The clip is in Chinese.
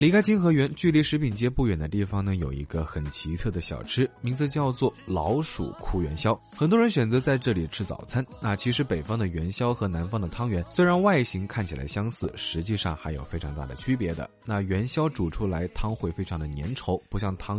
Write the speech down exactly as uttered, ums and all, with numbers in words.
离开清河园，距离食品街不远的地方呢，有一个很奇特的小吃，名字叫做老鼠哭元宵。很多人选择在这里吃早餐。那其实北方的元宵和南方的汤圆虽然外形看起来相似，实际上还有非常大的区别的。那元宵煮出来汤会非常的粘稠，不像汤